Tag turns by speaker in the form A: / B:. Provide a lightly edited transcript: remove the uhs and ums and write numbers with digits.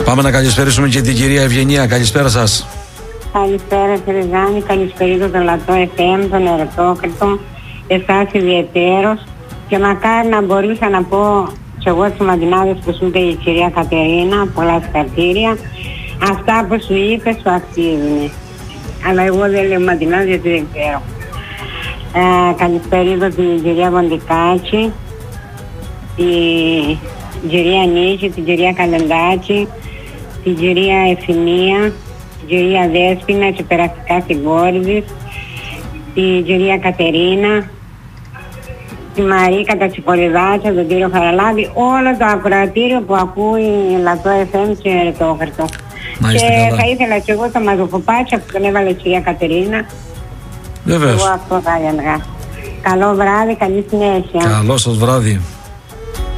A: Πάμε να καλησπέρισουμε και την κυρία Ευγενία. Καλησπέρα σας.
B: Καλησπέρα κύριε Ζάνη, καλησπέρα τον Λατό FM, τον Ερωτόκριτο, εσάς ιδιαιτέρως, και μακάρι να μπορούσα να πω και εγώ στους μαντινάδες που σου είπε η κυρία Κατερίνα, πολλά συγχαρητήρια, αυτά που σου είπε σου αξίζουν. Αλλά εγώ δεν λέω μαντινάδες γιατί δεν ξέρω. Καλησπέρα την κυρία Βοντικάκη, την κυρία Νίκη, την κυρία Καλεντάκη, την κυρία Ευθυμία, την κυρία Δέσποινα και περαστικά στην κόρη της, την κυρία Κατερίνα, τη Μαρίκα, τα Τσιπολιδάκια, τον κύριο Χαραλάβη, όλο το ακροατήριο που ακούει Λατό FM και Ερετόκριτο. Και θα ήθελα και εγώ το μαζοκοπάτσια που τον έβαλε η κυρία Κατερίνα.
A: Βεβαίως.
B: Εγώ αυτό θα έλεγα. Καλό βράδυ, καλή συνέχεια.
A: Καλό σας βράδυ.